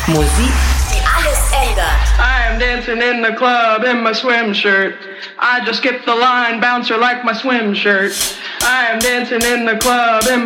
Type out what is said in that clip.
Musik, die alles ändert. I am dancing in the club in my swim shirt. I just skipped the line, bouncer like my swim shirt. I am dancing in the club in